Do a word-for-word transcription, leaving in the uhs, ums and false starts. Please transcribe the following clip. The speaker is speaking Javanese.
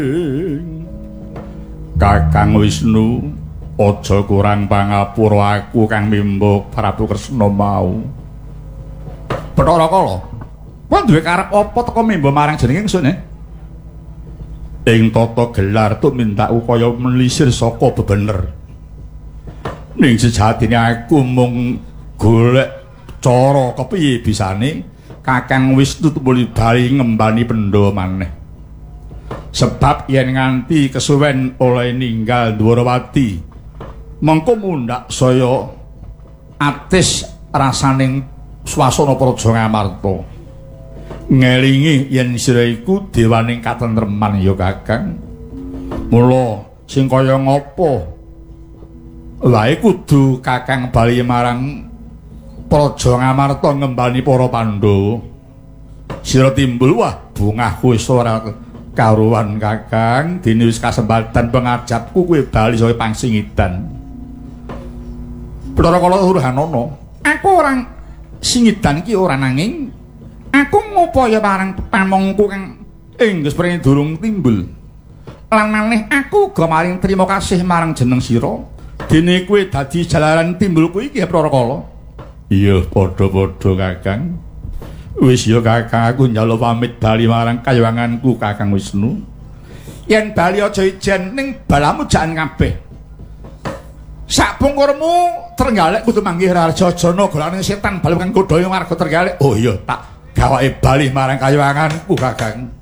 Kakang Wisnu, aja kurang pangapura aku kang mimbuk Prabu Kresna mau. Bathara Kala, kowe duwe karep apa teka mimba marang jenenge ingsun e? Ing tata gelar tumintaku kaya melisir saka bebener. Ning sejatine aku mung golek cara kepiye bisane Kakang Wisnu tumuli bali ngembani pendhawa maneh. Sebab yen nganti kesuwen oleh ninggal Dwarawati, mengko mundhak saya atis rasaning swasana praja Ngamarta. Ngelingi yen sira iku dewaning katentreman ya Kakang. Mula sing kaya ngapa wae kudu Kakang bali marang praja Ngamarta ngembani para Pandhawa. Sira timbul wah bungahku wis ora karuan Kakang, dene wis kasempatan pengajapku kowe bali saya pangsingidan. Bathara Kala Urhanana, aku orang singidan iki ora nanging aku ngupaya marang pamongku kang engges prene durung timbul. Lan maneh aku uga maring trima kasih marang jeneng sira, dene kowe dadi jalaran timbulku iki Bathara Kala. Iya, padha-padha Kakang. Wis ya Kakang, aku njaluk pamit bali marang kayanganku Kakang Wisnu. Yen bali aja ijen ning balamu jan kabeh. Sak pungkurmu Trenggalek kudu manggih Rajajana golane setan bali kang godhoyo marga Trenggalek. Oh iya, tak gawake bali marang kayanganku Kakang.